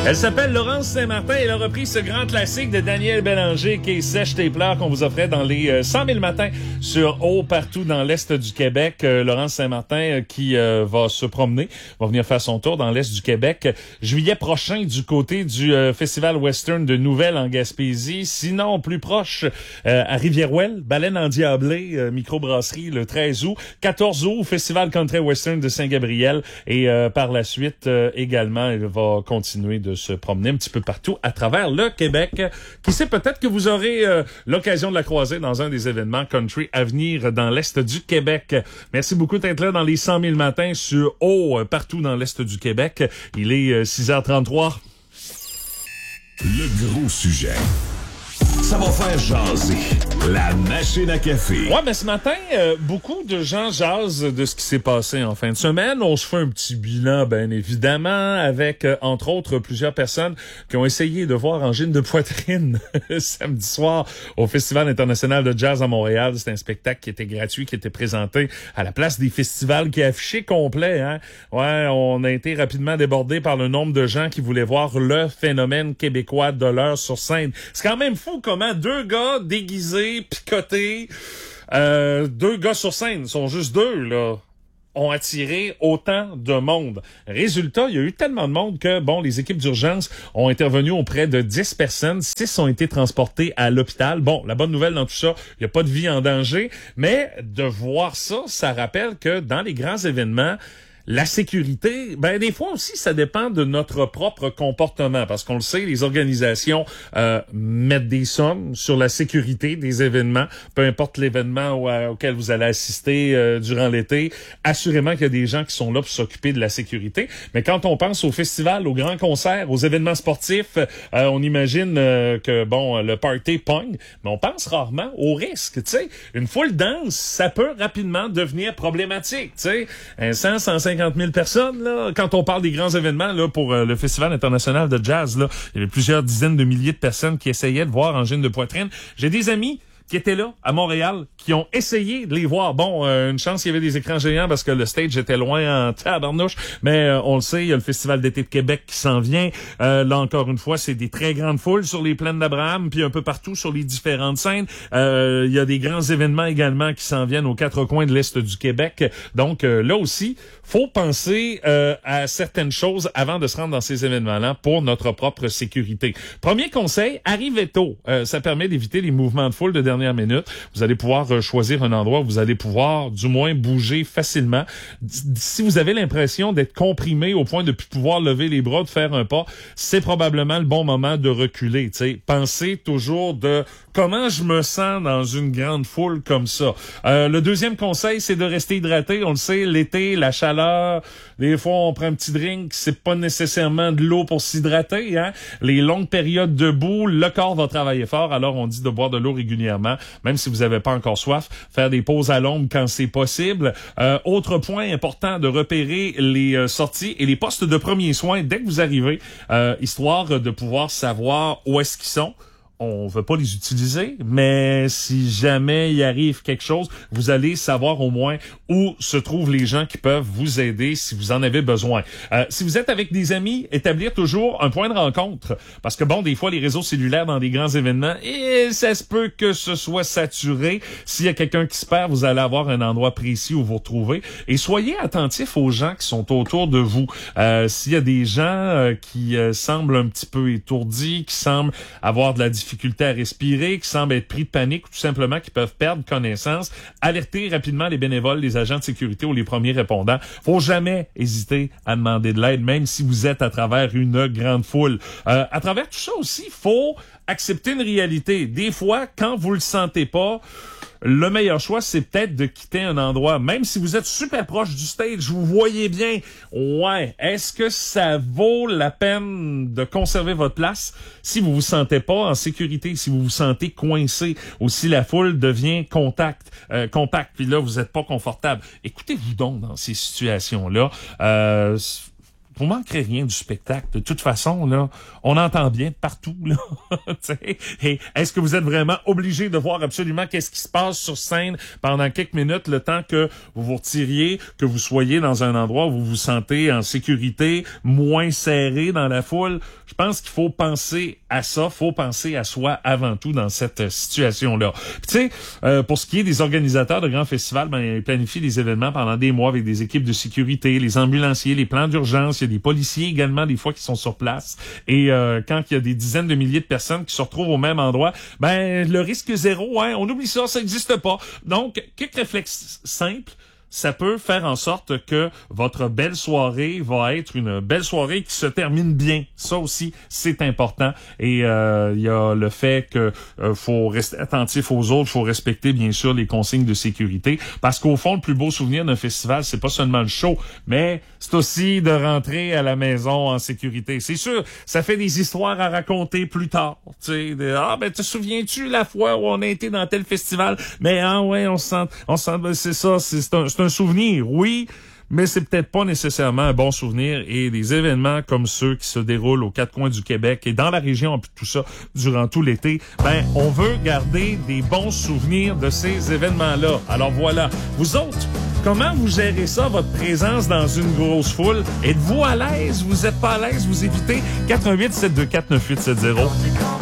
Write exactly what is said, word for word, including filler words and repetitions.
Elle s'appelle Laurence Saint-Martin et elle a repris ce grand classique de Daniel Bélanger qui est Sèche tes pleurs qu'on vous offrait dans les euh, cent mille matins sur Haut partout dans l'Est du Québec. Euh, Laurence Saint-Martin euh, qui euh, va se promener, va venir faire son tour dans l'Est du Québec juillet prochain du côté du euh, Festival Western de Nouvelle en Gaspésie. Sinon, plus proche, euh, à Rivière-Ouelle, Baleine Endiablée, euh, microbrasserie le treize août. quatorze août, Festival Country Western de Saint-Gabriel. Et euh, par la suite, euh, également, il va continuer de se promener un petit peu partout à travers le Québec. Qui sait, peut-être que vous aurez euh, l'occasion de la croiser dans un des événements country à venir dans l'Est du Québec. Merci beaucoup d'être là dans les cent mille matins sur Haut, euh, partout dans l'Est du Québec. Il est euh, six heures trente-trois. Le gros sujet. Ça va faire jaser. La machine à café. Ouais, mais ce matin, euh, beaucoup de gens jasent de ce qui s'est passé en fin de semaine. On se fait un petit bilan, bien évidemment, avec, euh, entre autres, plusieurs personnes qui ont essayé de voir Angine de poitrine samedi soir au Festival international de jazz à Montréal. C'était un spectacle qui était gratuit, qui était présenté à la place des festivals, qui est affiché complet. Hein? Ouais, on a été rapidement débordé par le nombre de gens qui voulaient voir le phénomène québécois de l'heure sur scène. C'est quand même fou comment deux gars déguisés, picotés, euh, deux gars sur scène, sont juste deux, là, ont attiré autant de monde. Résultat, il y a eu tellement de monde que, bon, les équipes d'urgence ont intervenu auprès de dix personnes. six ont été transportés à l'hôpital. Bon, la bonne nouvelle dans tout ça, il n'y a pas de vie en danger, mais de voir ça, ça rappelle que dans les grands événements, la sécurité, ben des fois aussi, ça dépend de notre propre comportement, parce qu'on le sait, les organisations euh, mettent des sommes sur la sécurité des événements, peu importe l'événement au, auquel vous allez assister euh, durant l'été. Assurément qu'il y a des gens qui sont là pour s'occuper de la sécurité, mais quand on pense aux festivals, aux grands concerts, aux événements sportifs, euh, on imagine euh, que, bon, le party pogne, mais on pense rarement au risque, tu sais. Une foule dense, ça peut rapidement devenir problématique, tu sais. Un cent, cent cinquante mille personnes, là, quand on parle des grands événements, là, pour euh, le Festival international de jazz, là, il y avait plusieurs dizaines de milliers de personnes qui essayaient de voir Angine de poitrine. J'ai des amis qui étaient là, à Montréal, qui ont essayé de les voir. Bon, euh, une chance qu'il y avait des écrans géants parce que le stage était loin en tabarnouche, mais euh, on le sait, il y a le Festival d'été de Québec qui s'en vient. Euh, là, encore une fois, c'est des très grandes foules sur les plaines d'Abraham, puis un peu partout sur les différentes scènes. Euh, il y a des grands événements également qui s'en viennent aux quatre coins de l'Est du Québec. Donc, euh, là aussi, faut penser euh, à certaines choses avant de se rendre dans ces événements-là pour notre propre sécurité. Premier conseil, arrivez tôt. Euh, ça permet d'éviter les mouvements de foule de dernière minute. Vous allez pouvoir euh, choisir un endroit où vous allez pouvoir du moins bouger facilement. D- si vous avez l'impression d'être comprimé au point de plus pouvoir lever les bras, de faire un pas, c'est probablement le bon moment de reculer. T'sais. Pensez toujours de comment je me sens dans une grande foule comme ça. Euh, le deuxième conseil, c'est de rester hydraté. On le sait, l'été, la chaleur, des fois on prend un petit drink, c'est pas nécessairement de l'eau pour s'hydrater. Hein? Les longues périodes debout, le corps va travailler fort, alors on dit de boire de l'eau régulièrement, même si vous n'avez pas encore soif, faire des pauses à l'ombre quand c'est possible. Euh, autre point important, de repérer les euh, sorties et les postes de premiers soins dès que vous arrivez, euh, histoire de pouvoir savoir où est-ce qu'ils sont. On veut pas les utiliser, mais si jamais il arrive quelque chose, vous allez savoir au moins où se trouvent les gens qui peuvent vous aider si vous en avez besoin. Euh, si vous êtes avec des amis, établir toujours un point de rencontre. Parce que bon, des fois, les réseaux cellulaires dans des grands événements, et ça se peut que ce soit saturé. S'il y a quelqu'un qui se perd, vous allez avoir un endroit précis où vous retrouver. Et soyez attentifs aux gens qui sont autour de vous. Euh, s'il y a des gens euh, qui euh, semblent un petit peu étourdis, qui semblent avoir de la difficulté à respirer, qui semblent être pris de panique ou tout simplement qui peuvent perdre connaissance, alertez rapidement les bénévoles, les agents de sécurité ou les premiers répondants. Faut jamais hésiter à demander de l'aide, même si vous êtes à travers une grande foule. Euh, à travers tout ça aussi, faut accepter une réalité. Des fois, quand vous le sentez pas, le meilleur choix, c'est peut-être de quitter un endroit. Même si vous êtes super proche du stage, vous voyez bien, ouais, est-ce que ça vaut la peine de conserver votre place si vous vous sentez pas en sécurité, si vous vous sentez coincé, ou si la foule devient contact, euh, compact, puis là, vous êtes pas confortable. Écoutez-vous donc dans ces situations-là. Euh, vous manquerez rien du spectacle. De toute façon, là, on entend bien partout, là. Et est-ce que vous êtes vraiment obligé de voir absolument qu'est-ce qui se passe sur scène pendant quelques minutes, le temps que vous vous retiriez, que vous soyez dans un endroit où vous vous sentez en sécurité, moins serré dans la foule? Je pense qu'il faut penser à ça, faut penser à soi avant tout dans cette situation-là. Tu sais, euh, pour ce qui est des organisateurs de grands festivals, ben, ils planifient des événements pendant des mois avec des équipes de sécurité, les ambulanciers, les plans d'urgence, il y a des policiers également des fois qui sont sur place. Et euh, quand il y a des dizaines de milliers de personnes qui se retrouvent au même endroit, ben le risque zéro, hein, on oublie ça, ça n'existe pas. Donc, quelques réflexes simples. Ça peut faire en sorte que votre belle soirée va être une belle soirée qui se termine bien. Ça aussi, c'est important. Et euh, il y a le fait que euh, faut rester attentif aux autres, faut respecter bien sûr les consignes de sécurité, parce qu'au fond, le plus beau souvenir d'un festival, c'est pas seulement le show, mais c'est aussi de rentrer à la maison en sécurité. C'est sûr, ça fait des histoires à raconter plus tard. Tu sais, de, ah ben te souviens-tu la fois où on a été dans tel festival? Mais ah ouais, on sent, on sent, ben, c'est ça, c'est, c'est un, c'est un un souvenir, oui, mais c'est peut-être pas nécessairement un bon souvenir. Et des événements comme ceux qui se déroulent aux quatre coins du Québec et dans la région, puis tout ça, durant tout l'été, ben, on veut garder des bons souvenirs de ces événements-là. Alors voilà. Vous autres, comment vous gérez ça, votre présence dans une grosse foule? Êtes-vous à l'aise? Vous êtes pas à l'aise? Vous évitez? quatre un huit, sept deux quatre, neuf huit sept zéro.